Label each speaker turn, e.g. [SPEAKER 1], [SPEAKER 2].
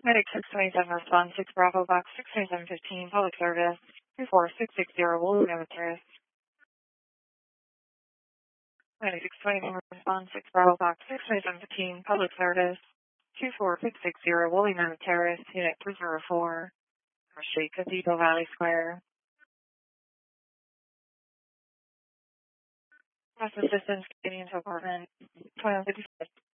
[SPEAKER 1] Medic 627 response 6 Bravo Box 62715 Public Service 24660 Woolly Mammoth Terrace. Medic 627 response 6 Bravo Box 62715 Public Service 24660 Woolly Mammoth Terrace, Unit 304, Street, Depot Valley Square. Mass assistance getting into apartment 2156.